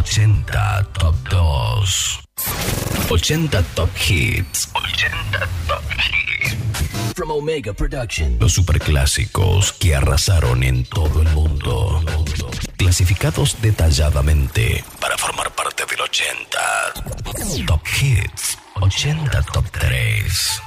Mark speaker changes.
Speaker 1: 80 Top 2. 80 Top Hits. 80 Top Hits. From Omega Production. Los superclásicos que arrasaron en todo el mundo. Clasificados detalladamente para formar parte del 80 Top Hits. 80 Top 3.